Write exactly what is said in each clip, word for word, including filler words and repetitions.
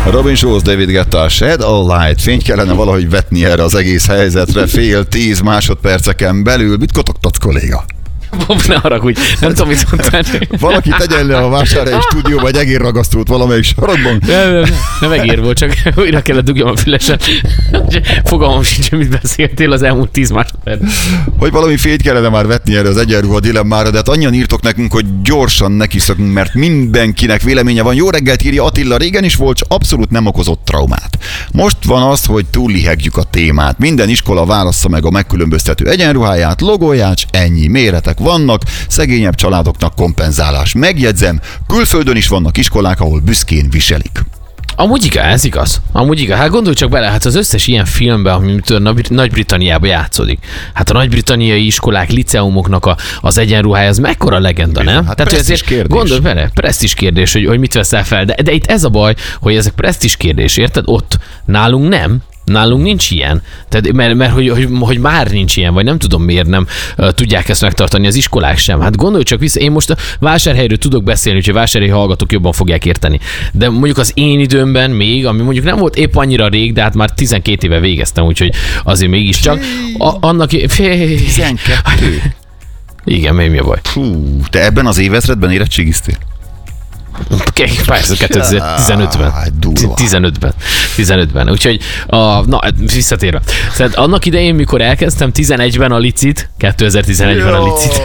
Robin Schulz, David Guetta, Shed a Light. Fényt kellene valahogy vetni erre az egész helyzetre fél tíz másodperceken belül. Mit kotogtatsz, kolléga? Bob, ne haragudj, nem tudom, mit mondtál. Valaki tegyen le a Vásárhelyi stúdió, vagy egérragasztót valamelyik sarokban. Nem, nem, nem egér volt, csak újra kellett dugjam a fülesen. Fogalmam sincs, mit beszéltél az elmúlt tíz másodperc. Hogy valami fényt kellene már vetni erre az egyenruha dilemmára, de hát annyian írtok nekünk, hogy gyorsan nekiszakunk, mert mindenkinek véleménye van. Jó reggelt, írja Attila, régen is volt, abszolút nem okozott traumát. Most van az, hogy túllihegjük a témát. Minden iskola válassza meg a megkülönböztető egyenruháját, logóját, ennyi, méretek vannak, szegényebb családoknak kompenzálás. Megjegyzem, külföldön is vannak iskolák, ahol büszkén viselik. Amúgy igaz, ez igaz. Amúgy igaz. Hát gondolj csak bele, hát az összes ilyen filmben, ami Nagy-Britanniában játszódik. Hát a nagy-britanniai iskolák, liceumoknak a, az egyenruhája, az mekkora legenda, nem? Hát tehát ezért kérdés. Gondolj bele, presztízs kérdés, hogy, hogy mit veszel fel. De, de itt ez a baj, hogy ezek presztízs kérdés, érted? Ott nálunk nem. Nálunk nincs ilyen, tehát, mert, mert hogy, hogy, hogy már nincs ilyen, vagy nem tudom miért nem uh, tudják ezt megtartani az iskolák sem. Hát gondolj csak vissza, én most a Vásárhelyről tudok beszélni, úgyhogy vásárhelyi hallgatók jobban fogják érteni. De mondjuk az én időmben még, ami mondjuk nem volt épp annyira rég, de hát már tizenkét éve végeztem, úgyhogy azért mégiscsak. A, annak... tizenkettő Igen, mi a baj? Hú, te ebben az évezredben érettségiztél? Persze, kétezer-tizenötben. tizenötben. tizenötben. Úgyhogy, a, na, visszatérve. Szóval annak idején, mikor elkezdtem tizenegyben a licit, kétezer-tizenegyben a licit,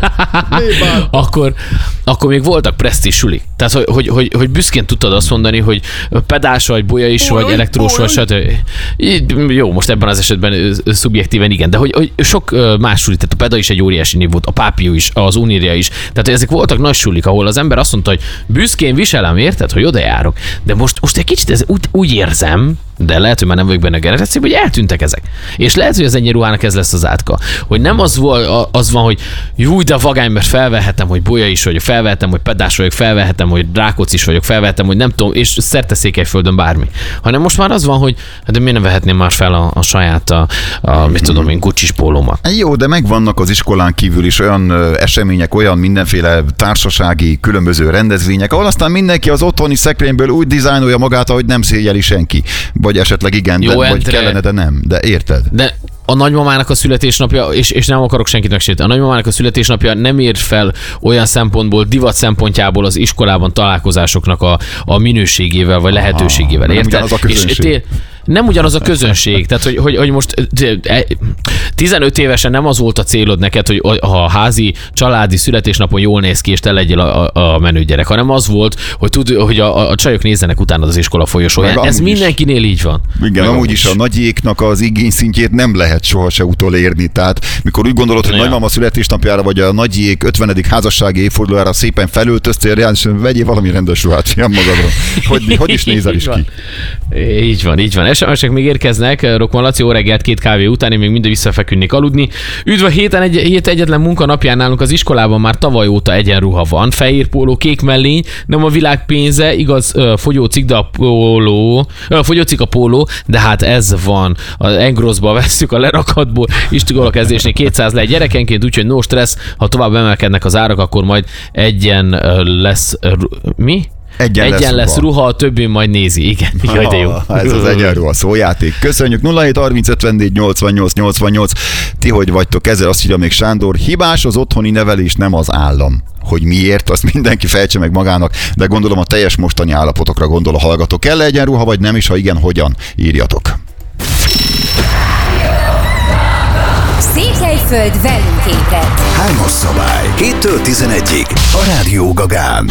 akkor, akkor még voltak presztízs sulik. Tehát, hogy, hogy, hogy, hogy büszkén tudtad azt mondani, hogy pedás vagy, bolyais vagy, elektrós vagy, stb. Jó, most ebben az esetben szubjektíven igen, de hogy, hogy sok más sulik, tehát a peda is egy óriási név volt, a pápió is, az Uniria is. Tehát ezek voltak nagy sulik, ahol az ember azt mondta, hogy büszkén viselem, érted, hogy oda járok. De most, most egy kicsit ez úgy, úgy érzem, de lehet, hogy már nem vagyok benne a generációban, hogy eltűntek ezek. És lehet, hogy az egyenruhának ez lesz az átka. Hogy nem az, vol, az van, hogy jó, de vagány, mert felvehetem, hogy bolya is vagyok, felvehetem, hogy pedás vagyok, felvehetem, hogy Rákóczi is vagyok, felvehetem, hogy nem tudom, és szerte Székelyföldön bármi. Hanem most már az van, hogy hát de miért nem vehetném már fel a, a saját, a, a, mit tudom én, Gucci-s pólómat. Jó, de megvannak az iskolán kívül is olyan események, olyan mindenféle társasági különböző rendezvények, ahol aztán mindenki az otthoni szekrényből úgy dizájnolja magát, ahogy nem szégyeli senki. Vagy esetleg igen, Jó, de, vagy kellene, de nem. De érted? De a nagymamának a születésnapja, és, és nem akarok senkit megsérteni, a nagymamának a születésnapja nem ér fel olyan szempontból, divat szempontjából az iskolában találkozásoknak a, a minőségével, vagy lehetőségével. Érted? És té- nem ugyanaz a közönség. Tehát, hogy, hogy, hogy most tizenöt évesen nem az volt a célod neked, hogy a házi, családi születésnapon jól néz ki, és te legyél a, a, a menő gyerek, hanem az volt, hogy, tud, hogy a, a csajok nézzenek utána az iskola folyosóján. Ez mindenkinél így van. Igen, meg amúgy is a nagyéknak az igényszintjét nem lehet soha se utolérni. Tehát mikor úgy gondolod, hogy ja. nagymama születésnapjára, vagy a nagyék ötvenedik házassági évfordulójára szépen felöltöztél, és vegyél valami rendes ruhát fiam magadra. Hogy, hogy is nézel is ki? Így van, így van. es em esek még érkeznek, Rokman Laci, jó reggelt, két kávé után, én még mindig visszafeküdnék aludni. Üdv a héten egy, hét egyetlen munkanapján nálunk az iskolában már tavaly óta egyenruha van. Fehér póló, kék mellény, nem a világ pénze, igaz, fogyócik, de a póló, fogyócik a póló, de hát ez van. Az Engrossba vesszük a lerakatból, iskola kezdésnél kétszáz le gyerekenként, úgyhogy no stressz, ha tovább emelkednek az árak, akkor majd egyen lesz, mi? Egyen, egyen lesz, lesz ruha. ruha, a többi majd nézi. Igen, jaj, de jó. Ah, ez az egyenruha szójáték. Köszönjük. nulla hét harminc ötvennégy nyolcvannyolc nyolcvannyolc. Ti hogy vagytok ezzel? Azt írja még Sándor. Hibás az otthoni nevelés, nem az állam. Hogy miért, azt mindenki fejtse meg magának, de gondolom a teljes mostani állapotokra gondol a hallgató. Kell egyenruha, vagy nem is? Ha igen, hogyan? Írjatok. Székelyföld velünk ébred. Hármas szabály. héttől tizenegyig a Rádió Gagán.